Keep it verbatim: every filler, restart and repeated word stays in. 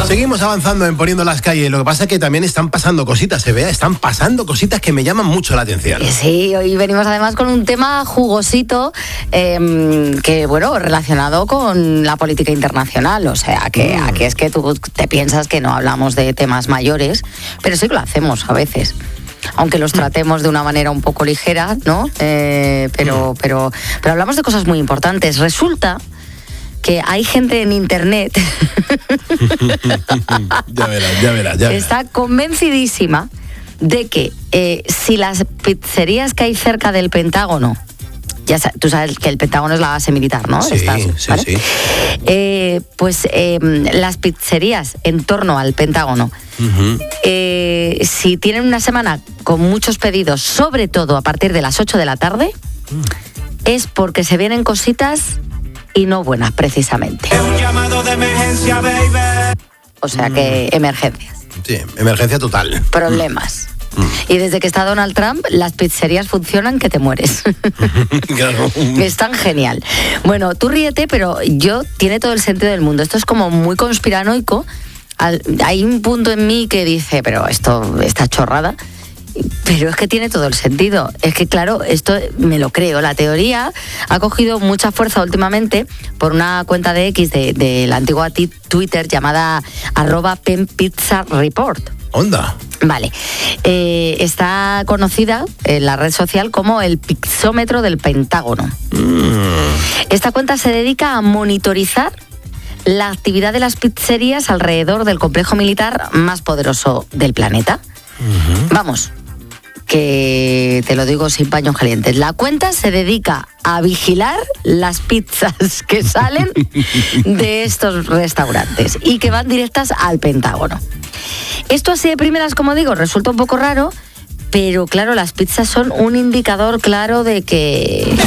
Seguimos avanzando en Poniendo las Calles. Lo que pasa es que también están pasando cositas, se vea, están pasando cositas que me llaman mucho la atención. Sí, hoy venimos además con un tema jugosito, eh, que bueno, relacionado con la política internacional. O sea, que mm. aquí es que tú te piensas que no hablamos de temas mayores, pero sí que lo hacemos a veces. Aunque los tratemos de una manera un poco ligera, ¿no? Eh, pero, pero, pero hablamos de cosas muy importantes. Resulta que hay gente en internet ya verás, ya verás, ya verás. Está convencidísima de que eh, si las pizzerías que hay cerca del Pentágono, ya sabes, tú sabes que el Pentágono es la base militar, ¿no? Sí, Estás, sí, ¿vale? sí. Eh, pues eh, las pizzerías en torno al Pentágono, uh-huh. eh, si tienen una semana con muchos pedidos, sobre todo a partir de las ocho de la tarde, uh. es porque se vienen cositas y no buenas, precisamente. Es un llamado de emergencia, baby. O sea que emergencias. Sí, emergencia total. Problemas. Mm. Y desde que está Donald Trump, las pizzerías funcionan que te mueres. Claro. Están genial. Bueno, tú ríete, pero yo tiene todo el sentido del mundo. Esto es como muy conspiranoico. Al, hay un punto en mí que dice, pero esto está chorrada. Pero es que tiene todo el sentido. Es que, claro, esto me lo creo. La teoría ha cogido mucha fuerza últimamente por una cuenta de X de, de la antigua t- Twitter llamada arroba Pen Pizza Report. ¿Onda? Vale. Eh, está conocida en la red social como el pixómetro del Pentágono. Mm. Esta cuenta se dedica a monitorizar la actividad de las pizzerías alrededor del complejo militar más poderoso del planeta. Uh-huh. Vamos, que te lo digo sin paños calientes. La cuenta se dedica a vigilar las pizzas que salen de estos restaurantes y que van directas al Pentágono. Esto así de primeras, como digo, resulta un poco raro, pero claro, las pizzas son un indicador claro de que...